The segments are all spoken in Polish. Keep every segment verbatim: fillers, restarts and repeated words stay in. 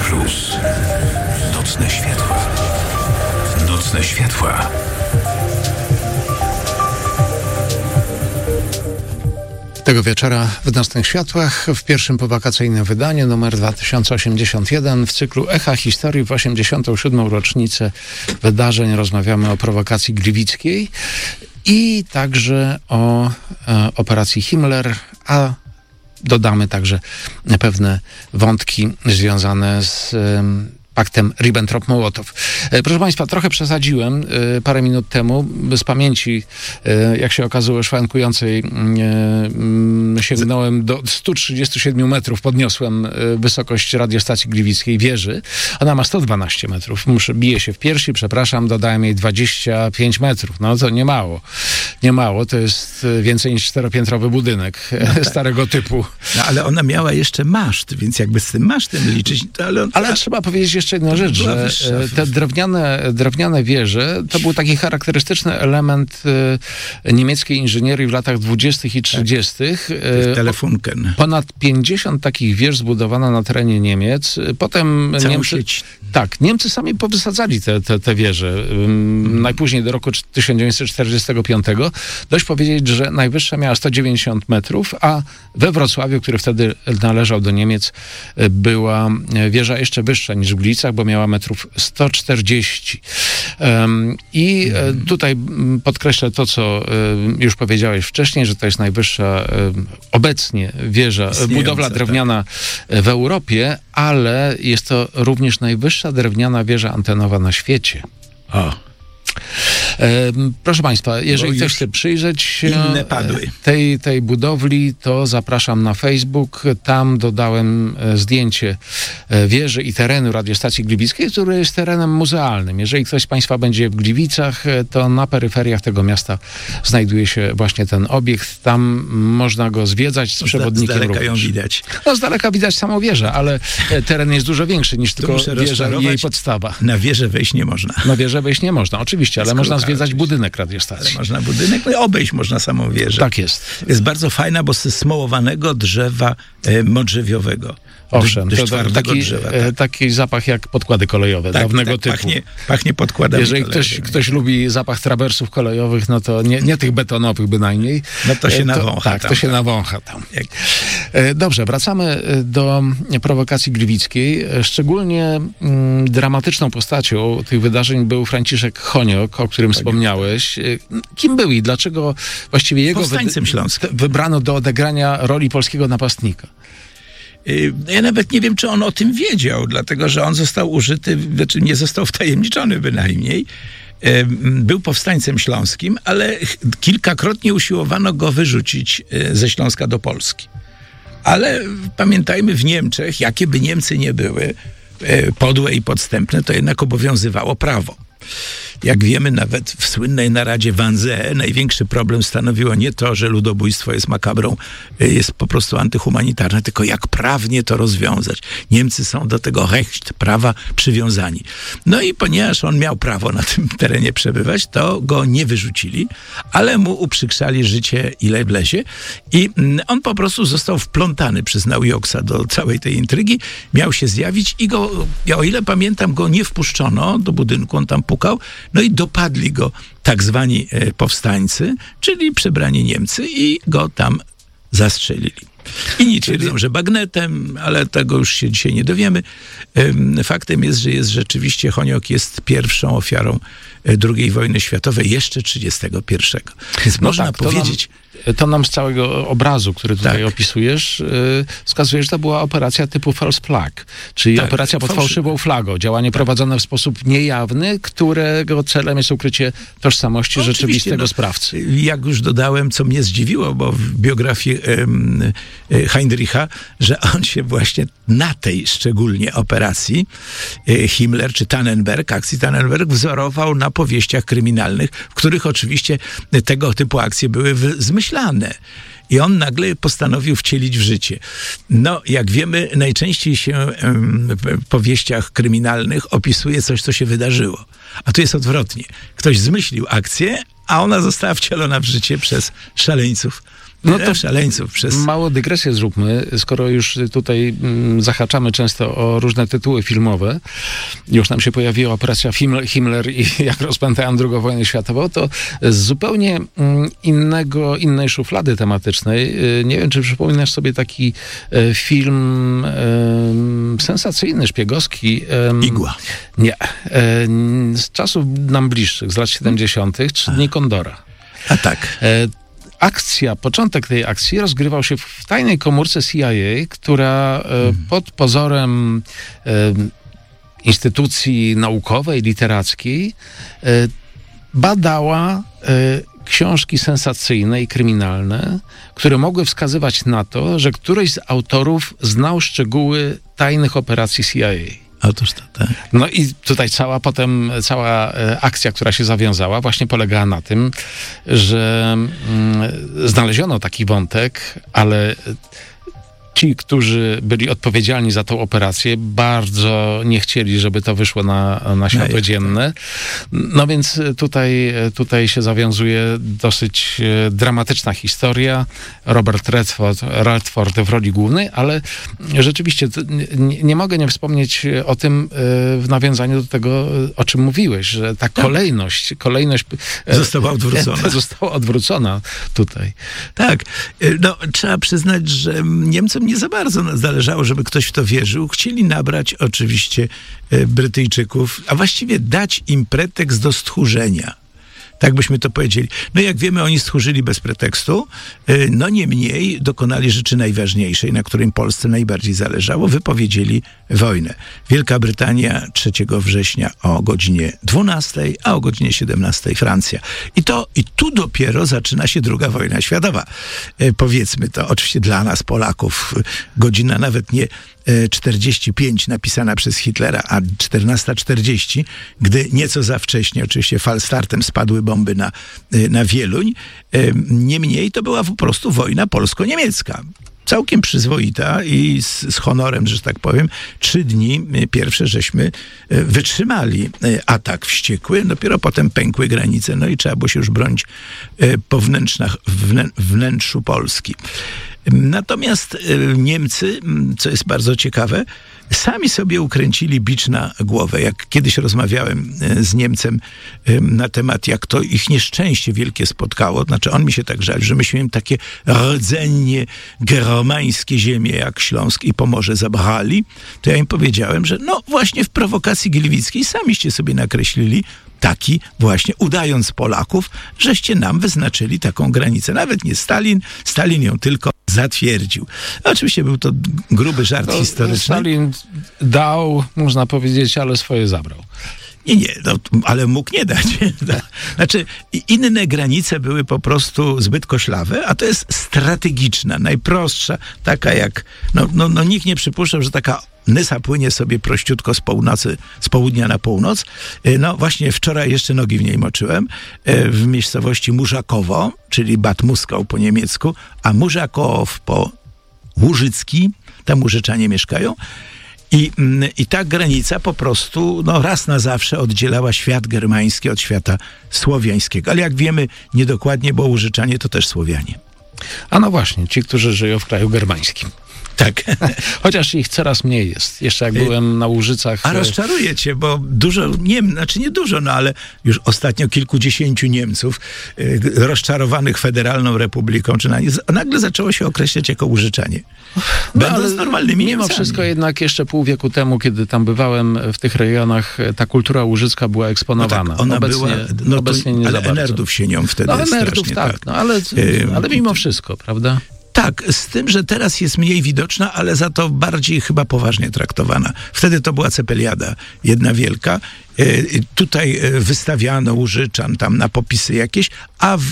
Plus. Nocne światła. Nocne światła. Tego wieczora w Nocnych Światłach w pierwszym powakacyjnym wydaniu numer dwa tysiące osiemdziesiąt jeden w cyklu Echa Historii w osiemdziesiątą siódmą rocznicę wydarzeń rozmawiamy o prowokacji gliwickiej i także o e, operacji Himmler, a dodamy także pewne wątki związane z e, paktem Ribbentrop-Mołotow. Proszę Państwa, trochę przesadziłem y, parę minut temu. Z pamięci, y, jak się okazało, szwankującej y, y, sięgnąłem do stu trzydziestu siedmiu metrów, podniosłem y, wysokość radiostacji gliwickiej wieży. Ona ma sto dwanaście metrów. Muszę, biję się w piersi, przepraszam, dodałem jej dwadzieścia pięć metrów. No to nie mało. Nie mało, to jest więcej niż czteropiętrowy budynek no starego tak. typu. No ale ona miała jeszcze maszt, więc jakby z tym masztem liczyć, to ale... On... Ale trzeba powiedzieć jeszcze jedna rzecz, że te drewniane, drewniane wieże to był taki charakterystyczny element y, niemieckiej inżynierii w latach dwudziestych i trzydziestych. Y, Telefunken. Ponad pięćdziesiąt takich wież zbudowano na terenie Niemiec. Potem Całą Niemcy, sieć. tak, Niemcy sami powysadzali te, te, te wieże. Y, hmm. Najpóźniej do roku tysiąc dziewięćset czterdziestego piątego. Dość powiedzieć, że najwyższa miała sto dziewięćdziesiąt metrów, a we Wrocławiu, który wtedy należał do Niemiec, była wieża jeszcze wyższa niż w Gliwicach, bo miała metrów sto czterdzieści. Um, I mm. tutaj podkreślę to, co um, już powiedziałeś wcześniej, że to jest najwyższa um, obecnie wieża, Istniejąca, budowla drewniana tak. w Europie, ale jest to również najwyższa drewniana wieża antenowa na świecie. O. Proszę Państwa, jeżeli ktoś chce przyjrzeć się tej, tej budowli, to zapraszam na Facebook. Tam dodałem zdjęcie wieży i terenu radiostacji gliwickiej, który jest terenem muzealnym. Jeżeli ktoś z Państwa będzie w Gliwicach, to na peryferiach tego miasta znajduje się właśnie ten obiekt. Tam można go zwiedzać z przewodnikiem. Z daleka ją widać. No z daleka widać samą wieżę, ale teren jest dużo większy niż to tylko wieża i jej podstawa. Na wieżę wejść nie można. Na wieżę wejść nie można, oczywiście, ale można zwiedzać budynek radiostacji. Ale można budynek, no i obejść można samą wieżę. Tak jest. Jest bardzo fajna, bo z smołowanego drzewa e, modrzewiowego. Owszem, dość to twardego taki, drzewa, tak. tak. taki zapach jak podkłady kolejowe, tak, dawnego tak, typu. Pachnie, pachnie podkładami Jeżeli ktoś, ktoś lubi zapach trawersów kolejowych, no to nie, nie tych betonowych bynajmniej. No to się nawącha. Tak, tam, to się tak. nawącha tam. Dobrze, wracamy do prowokacji gliwickiej. Szczególnie mm, dramatyczną postacią tych wydarzeń był Franciszek Honiok, o którym tak, wspomniałeś. Kim był i dlaczego właściwie jego Powstańcem wy, śląskim. wybrano do odegrania roli polskiego napastnika? Ja nawet nie wiem, czy on o tym wiedział, dlatego że on został użyty, znaczy nie został wtajemniczony bynajmniej. Był powstańcem śląskim, ale kilkakrotnie usiłowano go wyrzucić ze Śląska do Polski. Ale pamiętajmy, w Niemczech, jakie by Niemcy nie były podłe i podstępne, to jednak obowiązywało prawo. Jak wiemy, nawet w słynnej naradzie Wannsee największy problem stanowiło nie to, że ludobójstwo jest makabrą, jest po prostu antyhumanitarne, tylko jak prawnie to rozwiązać. Niemcy są do tego recht, prawa przywiązani. No i ponieważ on miał prawo na tym terenie przebywać, to go nie wyrzucili, ale mu uprzykrzali życie ile wlezie i on po prostu został wplątany przez Naujoksza do całej tej intrygi, miał się zjawić i go, ja o ile pamiętam, go nie wpuszczono do budynku, on tam pukał, no i dopadli go tak zwani e, powstańcy, czyli przebrani Niemcy i go tam zastrzelili. Inni twierdzą, że bagnetem, ale tego już się dzisiaj nie dowiemy. E, faktem jest, że jest rzeczywiście Honiok jest pierwszą ofiarą drugiej wojny światowej, jeszcze trzydziestego pierwszego. Więc no można tak, powiedzieć... To nam, to nam z całego obrazu, który tutaj tak. opisujesz, yy, wskazuje, że to była operacja typu false flag, czyli tak, operacja pod fałszywą flagą. Działanie tak. prowadzone w sposób niejawny, którego celem jest ukrycie tożsamości no, rzeczywistego no, sprawcy. Jak już dodałem, co mnie zdziwiło, bo w biografii um, Heinricha, że on się właśnie na tej szczególnie operacji Himmler czy Tannenberg, akcji Tannenberg, wzorował na powieściach kryminalnych, w których oczywiście tego typu akcje były zmyślane. I on nagle postanowił wcielić w życie. No, jak wiemy, najczęściej się w powieściach kryminalnych opisuje coś, co się wydarzyło. A tu jest odwrotnie. Ktoś zmyślił akcję, a ona została wcielona w życie przez szaleńców No to szaleńców przez... Małą dygresję zróbmy, skoro już tutaj mm, zahaczamy często o różne tytuły filmowe. Już nam się pojawiła operacja Himmler i jak rozpętałem drugą wojnę światową, to z zupełnie mm, innego, innej szuflady tematycznej. Nie wiem, czy przypominasz sobie taki e, film e, sensacyjny, szpiegowski. E, Igła. Nie. E, z czasów nam bliższych, z lat siedemdziesiątych. Trzy dni Kondora. A tak. E, Akcja, początek tej akcji rozgrywał się w tajnej komórce C I A, która hmm. pod pozorem e, instytucji naukowej, literackiej e, badała e, książki sensacyjne i kryminalne, które mogły wskazywać na to, że któryś z autorów znał szczegóły tajnych operacji C I A. Otóż to, tak. No i tutaj cała potem, cała e, akcja, która się zawiązała, właśnie polegała na tym, że mm, znaleziono taki wątek, ale ci, którzy byli odpowiedzialni za tą operację, bardzo nie chcieli, żeby to wyszło na, na światło no dzienne. No więc tutaj, tutaj się zawiązuje dosyć dramatyczna historia. Robert Redford, Redford w roli głównej, ale rzeczywiście nie, nie mogę nie wspomnieć o tym w nawiązaniu do tego, o czym mówiłeś, że ta tak. kolejność, kolejność została odwrócona. Została odwrócona tutaj. Tak. No, trzeba przyznać, że Niemcom nie za bardzo zależało, żeby ktoś w to wierzył. Chcieli nabrać oczywiście Brytyjczyków, a właściwie dać im pretekst do stchórzenia. Tak byśmy to powiedzieli. No jak wiemy, oni stchórzyli bez pretekstu. No niemniej dokonali rzeczy najważniejszej, na której Polsce najbardziej zależało. Wypowiedzieli wojnę. Wielka Brytania trzeciego września o godzinie dwunastej, a o godzinie siedemnastej Francja. I to i tu dopiero zaczyna się druga wojna światowa. E, powiedzmy to, oczywiście dla nas Polaków, godzina nawet nie czterdzieści pięć napisana przez Hitlera, a czternasta czterdzieści, gdy nieco za wcześnie, oczywiście falstartem spadły bomby na, na Wieluń. Niemniej to była po prostu wojna polsko-niemiecka. Całkiem przyzwoita i z, z honorem, że tak powiem. Trzy dni pierwsze żeśmy wytrzymali atak wściekły, dopiero potem pękły granice, no i trzeba było się już bronić po wnętrzach, wnę, wnętrzu Polski. Natomiast Niemcy, co jest bardzo ciekawe, sami sobie ukręcili bicz na głowę. Jak kiedyś rozmawiałem z Niemcem na temat, jak to ich nieszczęście wielkie spotkało, znaczy on mi się tak żal, że myśmy im takie rdzennie geromańskie ziemie jak Śląsk i Pomorze zabrali, to ja im powiedziałem, że no właśnie w prowokacji gliwickiej samiście sobie nakreślili taki właśnie, udając Polaków, żeście nam wyznaczyli taką granicę. Nawet nie Stalin, Stalin ją tylko zatwierdził. Oczywiście był to gruby żart no, historyczny. Stalin dał, można powiedzieć, ale swoje zabrał. Nie, nie, no, ale mógł nie dać. Znaczy, inne granice były po prostu zbyt koślawe, a to jest strategiczna, najprostsza, taka jak, no, no, no nikt nie przypuszczał, że taka Nysa płynie sobie prościutko z północy, z południa na północ. No właśnie wczoraj jeszcze nogi w niej moczyłem, w miejscowości Murzakowo, czyli Bad Muskau po niemiecku, a Murzakow po łużycki, tam Łużyczanie mieszkają. I, I ta granica po prostu no, raz na zawsze oddzielała świat germański od świata słowiańskiego. Ale jak wiemy, niedokładnie, bo Łużyczanie to też Słowianie. A no właśnie, ci, którzy żyją w kraju germańskim. Tak. Chociaż ich coraz mniej jest. Jeszcze jak byłem na Łużycach... A rozczaruję cię, bo dużo, nie, znaczy nie dużo, no ale już ostatnio kilkudziesięciu Niemców y, rozczarowanych Federalną Republiką, czy na nie, nagle zaczęło się określać jako Łużyczanie. No, ale z normalnymi mimo Niemcami. wszystko jednak jeszcze pół wieku temu, kiedy tam bywałem w tych rejonach, ta kultura łużycka była eksponowana. No tak, ona obecnie, była, no obecnie to, nie ale za Enerdów się nią wtedy no, Enerdów tak, tak. No, ale, ale mimo wszystko, prawda? Tak, z tym, że teraz jest mniej widoczna, ale za to bardziej chyba poważnie traktowana. Wtedy to była cepeliada, jedna wielka. E, tutaj wystawiano Łużyczan tam na popisy jakieś, a w,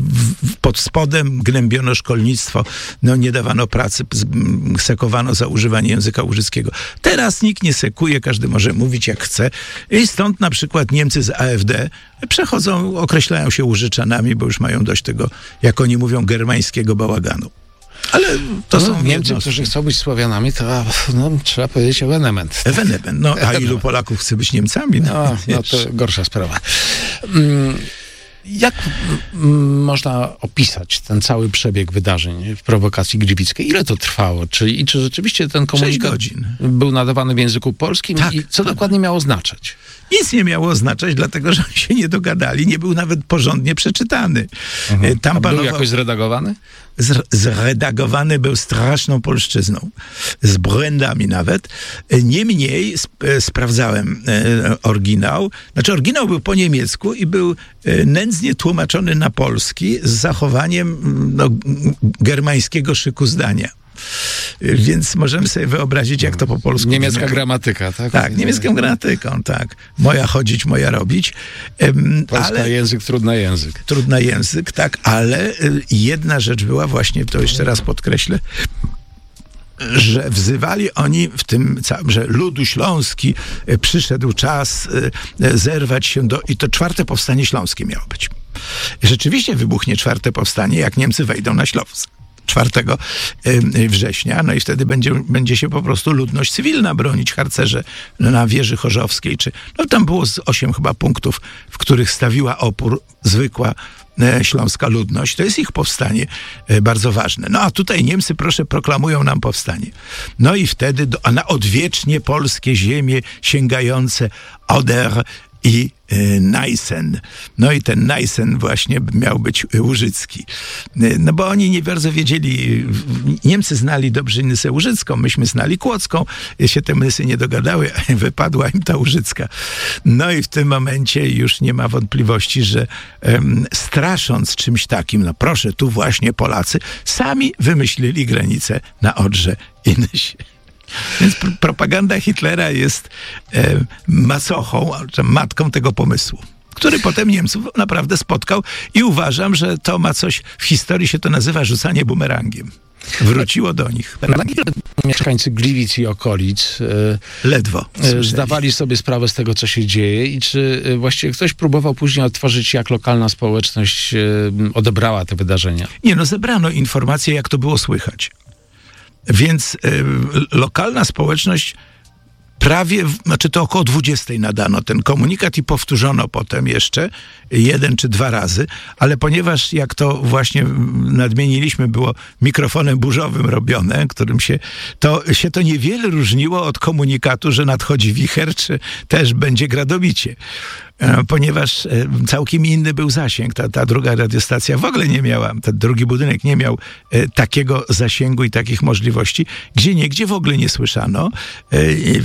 w, pod spodem gnębiono szkolnictwo, no nie dawano pracy, sekowano za używanie języka łużyckiego. Teraz nikt nie sekuje, każdy może mówić jak chce i stąd na przykład Niemcy z A F D przechodzą, określają się Łużyczanami, bo już mają dość tego, jak oni mówią, germańskiego bałaganu. Ale to no, są Niemcy, jednostki. którzy chcą być Słowianami, to no, trzeba powiedzieć ewenement. Ewenement. No, a ilu Polaków chce być Niemcami? No, no, no to gorsza sprawa. Mm, Jak m, można opisać ten cały przebieg wydarzeń w prowokacji gliwickiej? Ile to trwało? Czy, I czy rzeczywiście ten komunikat godzin. był nadawany w języku polskim? Tak, I co tak. dokładnie miało znaczyć? Nic nie miało oznaczać, dlatego że oni się nie dogadali, nie był nawet porządnie przeczytany. Mhm. Tam A był panował... jakoś zredagowany? Zre- zredagowany był straszną polszczyzną, z błędami nawet. Niemniej sp- sprawdzałem e, oryginał. Znaczy oryginał był po niemiecku i był e, nędznie tłumaczony na polski z zachowaniem no, g- germańskiego szyku zdania. E, Więc możemy sobie wyobrazić, jak to po polsku Niemiecka brzmi. gramatyka, tak? Tak, niemiecką gramatyką, tak. Moja chodzić, moja robić. Em, Polska ale... język, trudny język. Trudny język, tak, ale y, jedna rzecz była właśnie, to jeszcze raz podkreślę, że wzywali oni w tym całym, że ludu śląski y, przyszedł czas y, y, zerwać się do... I to czwarte powstanie śląskie miało być. I rzeczywiście wybuchnie czwarte powstanie, jak Niemcy wejdą na Śląsk. czwartego września, no i wtedy będzie, będzie się po prostu ludność cywilna bronić, harcerze na wieży chorzowskiej, czy, no tam było z osiem chyba punktów, w których stawiła opór zwykła e, śląska ludność. To jest ich powstanie e, bardzo ważne. No a tutaj Niemcy, proszę, proklamują nam powstanie. No i wtedy do, a na odwiecznie polskie ziemie sięgające Oder i y, Najsen. No i ten Najsen właśnie miał być łużycki. Y, no bo oni nie bardzo wiedzieli, y, Niemcy znali dobrze Nysę Łużycką, myśmy znali Kłodzką, y, się te Nysy nie dogadały, a wypadła im ta Łużycka. No i w tym momencie już nie ma wątpliwości, że ym, strasząc czymś takim, no proszę, tu właśnie Polacy sami wymyślili granicę na Odrze i Nysie. Więc pr- propaganda Hitlera jest e, macochą, czy matką tego pomysłu, który potem Niemców naprawdę spotkał i uważam, że to ma coś, w historii się to nazywa rzucanie bumerangiem. Wróciło do nich. Na ile mieszkańcy Gliwic i okolic e, Ledwo. e, słyszeli. zdawali sobie sprawę z tego, co się dzieje i czy e, właściwie ktoś próbował później odtworzyć, jak lokalna społeczność e, odebrała te wydarzenia? Nie, no zebrano informacje, jak to było słychać. Więc y, lokalna społeczność prawie, znaczy to około dwudziestej nadano ten komunikat i powtórzono potem jeszcze jeden czy dwa razy, ale ponieważ jak to właśnie nadmieniliśmy, było mikrofonem burzowym robione, którym się to, się to niewiele różniło od komunikatu, że nadchodzi wicher, czy też będzie gradobicie. Ponieważ całkiem inny był zasięg. Ta, ta druga radiostacja w ogóle nie miała, ten drugi budynek nie miał e, takiego zasięgu i takich możliwości. Gdzie niegdzie w ogóle nie słyszano. E,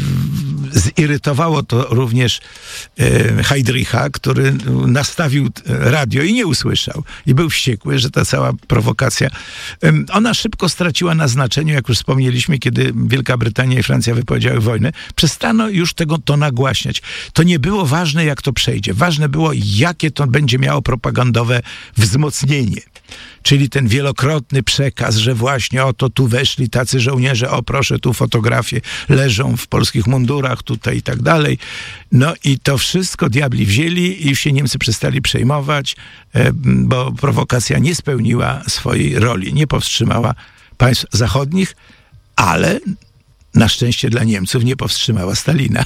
zirytowało to również e, Heydricha, który nastawił radio i nie usłyszał. I był wściekły, że ta cała prowokacja, e, ona szybko straciła na znaczeniu, jak już wspomnieliśmy, kiedy Wielka Brytania i Francja wypowiedziały wojnę. Przestano już tego to nagłaśniać. To nie było ważne, jak to przejdzie. Ważne było, jakie to będzie miało propagandowe wzmocnienie. Czyli ten wielokrotny przekaz, że właśnie oto tu weszli tacy żołnierze, o proszę, tu fotografie leżą w polskich mundurach, tutaj i tak dalej. No i to wszystko diabli wzięli i już się Niemcy przestali przejmować, bo prowokacja nie spełniła swojej roli, nie powstrzymała państw zachodnich, ale na szczęście dla Niemców nie powstrzymała Stalina.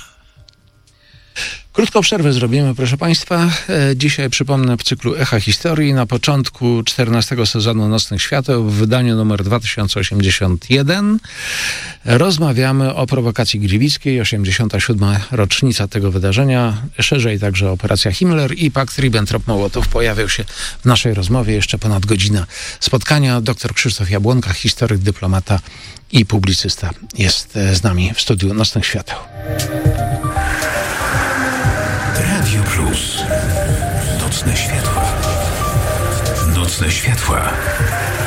Krótką przerwę zrobimy, proszę Państwa. E, Dzisiaj, przypomnę, w cyklu Echa Historii na początku czternastego sezonu Nocnych Świateł w wydaniu numer dwa tysiące osiemdziesiąt jeden rozmawiamy o prowokacji gliwickiej, osiemdziesiąta siódma rocznica tego wydarzenia, szerzej także operacja Himmler i pakt Ribbentrop-Mołotow pojawił się w naszej rozmowie, jeszcze ponad godzina spotkania. Doktor Krzysztof Jabłonka, historyk, dyplomata i publicysta jest z nami w studiu Nocnych Świateł. Radio Plus. Nocne światła. Nocne światła.